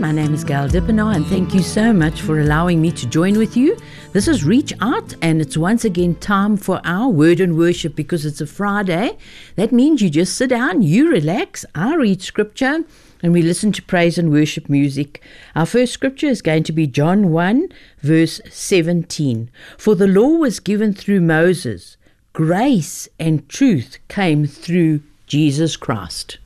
My name is Gail Dippenaar, and thank you so much for allowing me to join with you. This is Reach Out, and it's once again time for our Word and Worship because it's a Friday. That means you just sit down, you relax, I read scripture, and we listen to praise and worship music. Our first scripture is going to be John 1, verse 17. For the law was given through Moses, grace and truth came through Jesus Christ.